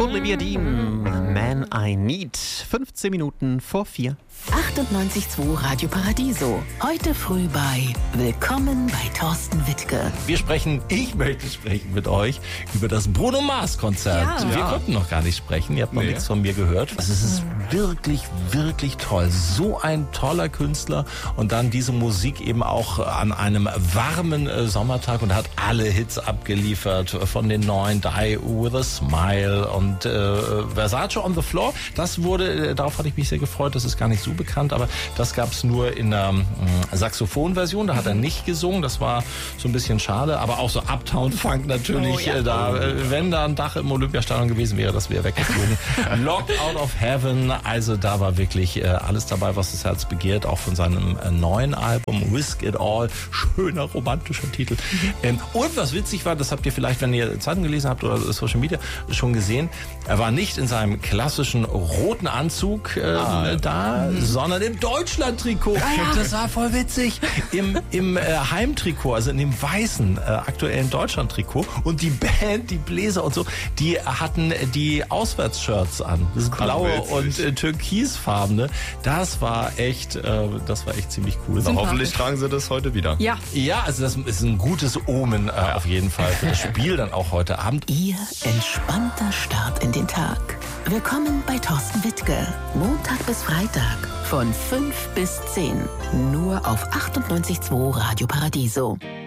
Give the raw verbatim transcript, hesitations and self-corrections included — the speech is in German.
Olivia Dean, Man I Need. fünfzehn Minuten vor vier. achtundneunzig Komma zwei Radio Paradiso. Heute früh bei Willkommen bei Thorsten Wittke. Wir sprechen, ich möchte sprechen mit euch über das Bruno Mars Konzert. Ja. Wir Ja. konnten noch gar nicht sprechen, ihr habt noch Nee. nichts von mir gehört. Also es ist wirklich, wirklich toll. So ein toller Künstler und dann diese Musik eben auch an einem warmen äh, Sommertag und er hat alle Hits abgeliefert von den neuen Die With A Smile und äh, Versace on the Floor. Das wurde, äh, darauf hatte ich mich sehr gefreut, das ist gar nicht so bekannt, aber das gab es nur in der äh, Saxophonversion, da hat er nicht gesungen, das war so ein bisschen schade, aber auch so Uptown Funk natürlich, Oh, ja. äh, da, äh, wenn da ein Dach im Olympiastadion gewesen wäre, das wäre weggeflogen. Locked Out of Heaven, also da war wirklich äh, alles dabei, was das Herz begehrt, auch von seinem äh, neuen Album Risk It All, schöner romantischer Titel. Ähm, und was witzig war, das habt ihr vielleicht, wenn ihr Zeitung gelesen habt oder Social Media schon gesehen, er war nicht in seinem klassischen roten Anzug äh, Ah. da, sondern im Deutschland-Trikot. Das war voll witzig. Im, im äh, Heimtrikot, also in dem weißen, äh, aktuellen Deutschland-Trikot. Und die Band, die Bläser und so, die hatten die Auswärtsshirts an. Das blaue witzig. und äh, türkisfarbene. Das war echt, äh, das war echt ziemlich cool. Na, hoffentlich tragen sie das heute wieder. Ja. Ja, also das ist ein gutes Omen äh, auf jeden Fall für das Spiel dann auch heute Abend. Ihr entspannter Start in den Tag. Willkommen bei Thorsten Wittke. Montag bis Freitag von fünf bis zehn. Nur auf achtundneunzig Komma zwei Radio Paradiso.